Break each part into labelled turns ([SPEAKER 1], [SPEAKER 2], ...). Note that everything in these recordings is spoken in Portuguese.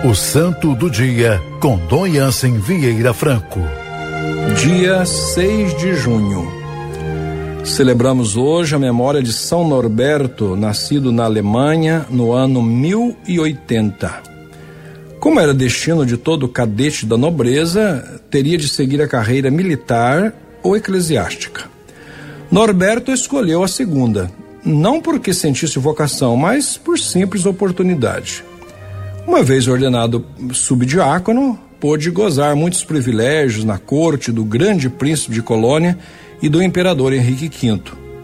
[SPEAKER 1] O Santo do Dia, com Dom Jansen Vieira Franco.
[SPEAKER 2] Dia 6 de junho. Celebramos hoje a memória de São Norberto, nascido na Alemanha no ano 1080. Como era destino de todo cadete da nobreza, teria de seguir a carreira militar ou eclesiástica. Norberto escolheu a segunda, não porque sentisse vocação, mas por simples oportunidade. Uma vez ordenado subdiácono, pôde gozar muitos privilégios na corte do grande príncipe de Colônia e do imperador Henrique V.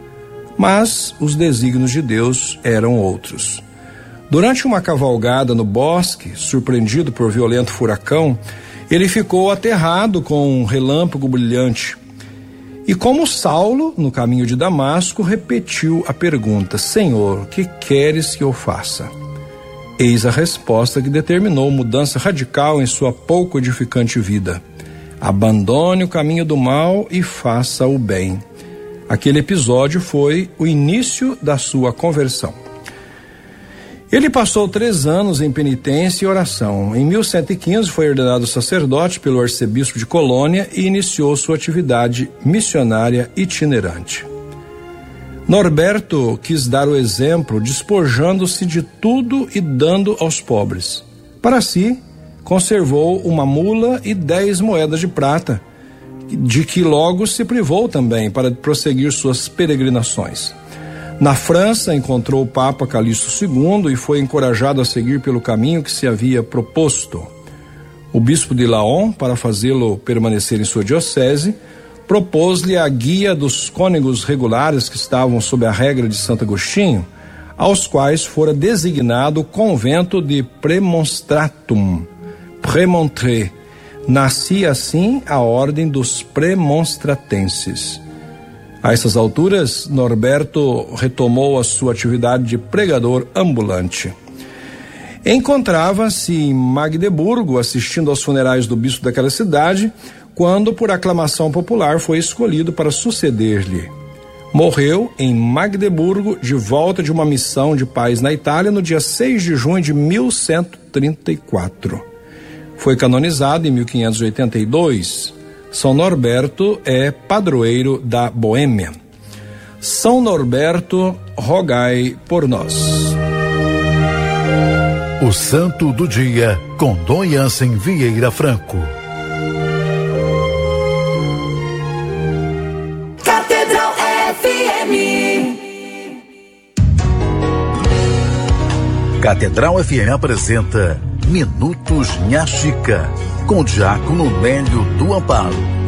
[SPEAKER 2] Mas os desígnios de Deus eram outros. Durante uma cavalgada no bosque, surpreendido por violento furacão, ele ficou aterrado com um relâmpago brilhante. E como Saulo, no caminho de Damasco, repetiu a pergunta: Senhor, que queres que eu faça? Eis a resposta que determinou mudança radical em sua pouco edificante vida. Abandone o caminho do mal e faça o bem. Aquele episódio foi o início da sua conversão. Ele passou 3 anos em penitência e oração. Em 1115 foi ordenado sacerdote pelo arcebispo de Colônia e iniciou sua atividade missionária itinerante. Norberto quis dar o exemplo, despojando-se de tudo e dando aos pobres. Para si, conservou uma mula e 10 moedas de prata, de que logo se privou também para prosseguir suas peregrinações. Na França, encontrou o Papa Calixto II e foi encorajado a seguir pelo caminho que se havia proposto. O bispo de Laon, para fazê-lo permanecer em sua diocese, propôs-lhe a guia dos cônegos regulares que estavam sob a regra de Santo Agostinho, aos quais fora designado o convento de Premonstratum, Premontré. Nascia assim a ordem dos premonstratenses. A essas alturas, Norberto retomou a sua atividade de pregador ambulante. Encontrava-se em Magdeburgo, assistindo aos funerais do bispo daquela cidade, quando, por aclamação popular, foi escolhido para suceder-lhe. Morreu em Magdeburgo, de volta de uma missão de paz na Itália, no dia 6 de junho de 1134. Foi canonizado em 1582. São Norberto é padroeiro da Boêmia. São Norberto, rogai por nós.
[SPEAKER 1] O Santo do Dia, com Dom Jansen Vieira Franco.
[SPEAKER 3] Catedral FM.
[SPEAKER 1] Catedral FM apresenta Minutos Nha Chica, com o diácono Nélio do Amparo.